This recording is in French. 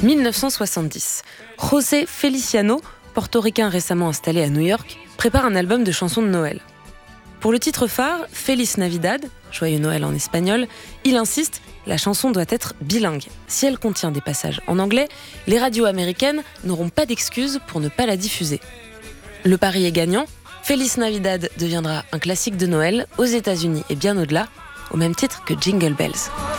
1970. José Feliciano, portoricain récemment installé à New York, prépare un album de chansons de Noël. Pour le titre phare, Feliz Navidad, Joyeux Noël en espagnol, il insiste, la chanson doit être bilingue. Si elle contient des passages en anglais, les radios américaines n'auront pas d'excuses pour ne pas la diffuser. Le pari est gagnant, Feliz Navidad deviendra un classique de Noël aux États-Unis et bien au-delà, au même titre que Jingle Bells.